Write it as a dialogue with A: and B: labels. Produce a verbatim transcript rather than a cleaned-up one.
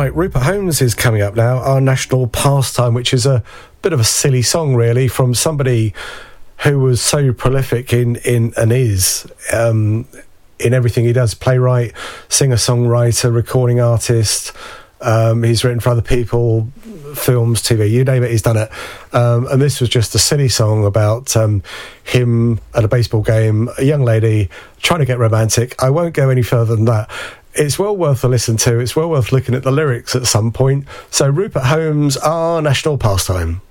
A: Right, Rupert Holmes is coming up now, Our National Pastime, which is a bit of a silly song, really, from somebody who was so prolific in, in and is um, in everything he does. Playwright, singer-songwriter, recording artist. Um, he's written for other people, films, T V, you name it, he's done it. Um, and this was just a silly song about um, him at a baseball game, a young lady trying to get romantic. I won't go any further than that. It's well worth a listen to. It's well worth looking at the lyrics at some point. So Rupert Holmes, Our National Pastime.